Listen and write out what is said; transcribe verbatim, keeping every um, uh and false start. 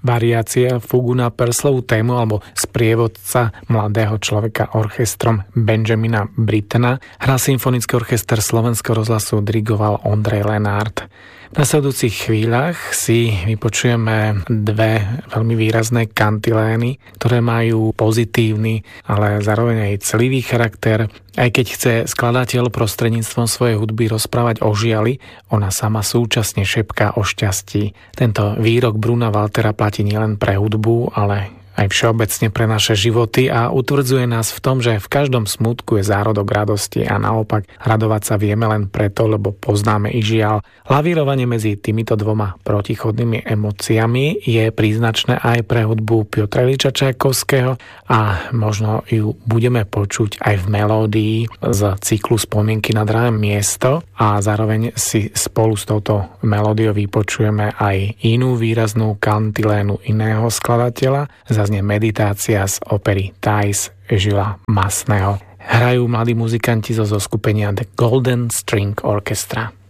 variácia fugu na Purcellovú tému alebo sprievodca mladého človeka orchestrom Benjamina Brittena. Hra Symfonický orchester Slovenského rozhlasu, dirigoval Ondrej Lenárd. V nasledujúcich chvíľach si vypočujeme dve veľmi výrazné kantilény, ktoré majú pozitívny, ale zároveň aj celivý charakter. Aj keď chce skladateľ prostredníctvom svojej hudby rozprávať o žiali, ona sama súčasne šepká o šťastí. Tento výrok Bruna Waltera platí nielen pre hudbu, ale aj všeobecne pre naše životy a utvrdzuje nás v tom, že v každom smutku je zárodok radosti a naopak radovať sa vieme len preto, lebo poznáme i žiaľ. Lavírovanie medzi týmito dvoma protichodnými emóciami je príznačné aj pre hudbu Piotra Iljiča Čajkovského a možno ju budeme počuť aj v melódii z cyklu Spomienky na drahé miesto a zároveň si spolu s touto melódiou vypočujeme aj inú výraznú kantilénu iného skladateľa. Zaznie meditácia z opery Thais Žila Masného. Hrajú mladí muzikanti zo zoskupenia The Golden String Orchestra.